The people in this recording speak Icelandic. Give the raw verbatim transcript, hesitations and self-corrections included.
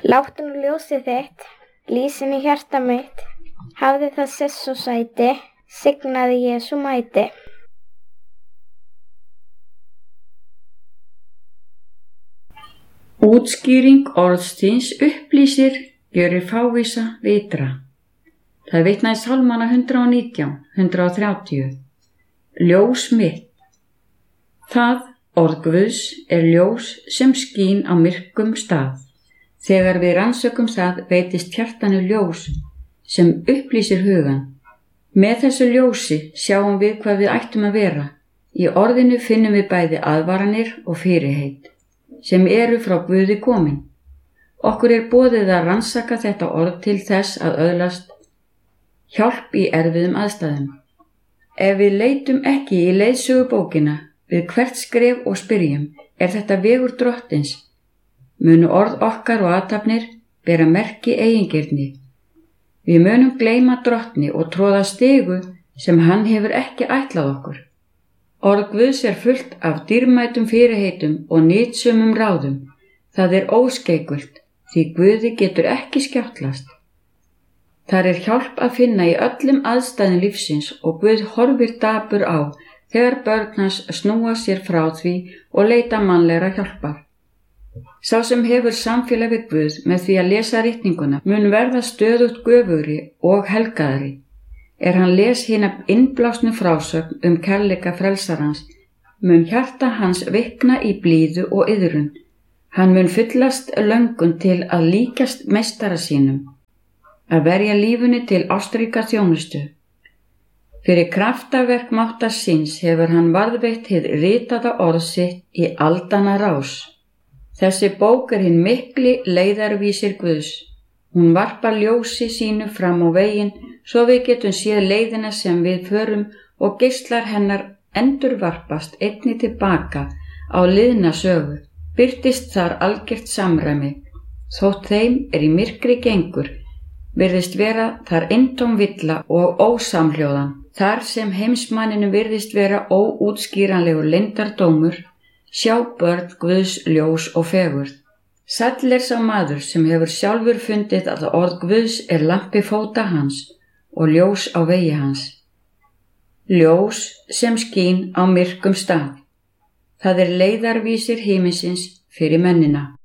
Láttu nú ljósið þitt, lýsin í hjarta mitt, hafði það sess og sæti, signaði Jesú mæti. Útskýring orðsins upplýsir, gjörir fávísa vitra. Það vitnar í Sálmana hundrað og nítján, hundrað og þrjátíu. Ljós mitt. Það, orð Guðs, er ljós sem skín á myrkum stað. Þegar við rannsökum það veitist hjartanu ljós sem upplýsir hugan. Með þessu ljósi sjáum við hvað við ættum að vera. Í orðinu finnum við bæði aðvaranir og fyrirheit, sem eru frá Guði komin. Okkur er boðið að rannsaka þetta orð til þess að öðlast hjálp í erfiðum aðstæðum. Ef við leitum ekki í leiðsögubókina við hvert skref og spyrjum, er þetta vegur drottins, munu orð okkar og athafnir bera merki eigingirni. Við munum gleyma drottni og tróða stigu sem hann hefur ekki ætlað okkur. Orð Guðs er fullt af dýrmætum fyrirheitum og nytsömum ráðum. Það er óskeikult, því Guði getur ekki skjáttlast. Þar er hjálp að finna í öllum aðstæðum lífsins og Guð horfir dapur á þegar börn hans snúa sér frá því og leita mannlegra hjálpar. Sá sem hefur samfélag við Guð með því að lesa ritninguna mun verða stöðugt göfugri og helgaðri. Er hann les hina innblásnu frásögn um kærleika frelsarans, mun hjarta hans vikna í blíðu og iðrun. Hann mun fyllast löngun til að líkjast meistara sínum, að verja lífinu til ástríka þjónustu. Fyrir kraftaverk máttar síns hefur hann varðveitt hið ritaða orð sitt í aldanna rás. Þessi bók er hinn mikli leiðarvísir Guðs. Hún varpar ljósi sínu fram á veginn svo við getum séð leiðina sem við förum og geislar hennar endurvarpast einnig tilbaka á liðna sögu. Birtist þar algert samræmi. Þótt þeim er í myrkri gengur, virðist vera þar eintóm villa og ósamhljóðan. Þar sem heimsmanninu virðist vera óútskýranlegur leyndardómur, sjá börn Guðs ljós og fegurð. Sæll er sá maður sem hefur sjálfur fundið að orð Guðs er lampi fóta hans og ljós á vegi hans. Ljós sem skín á myrkum stað. Það er leiðarvísir himinsins fyrir mennina.